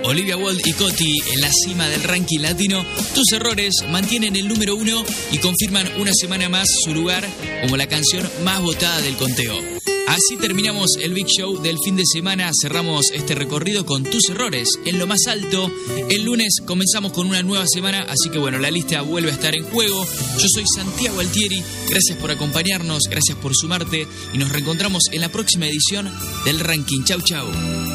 Olivia Wilde y Coti en la cima del ranking latino. Tus Errores mantienen el número 1 y confirman una semana más su lugar como la canción más votada del conteo. Así terminamos el Big Show del fin de semana. Cerramos este recorrido con Tus Errores en lo más alto. El lunes comenzamos con una nueva semana, así que bueno, la lista vuelve a estar en juego. Yo soy Santiago Altieri, gracias por acompañarnos, gracias por sumarte y nos reencontramos en la próxima edición del Ranking. Chau, chau.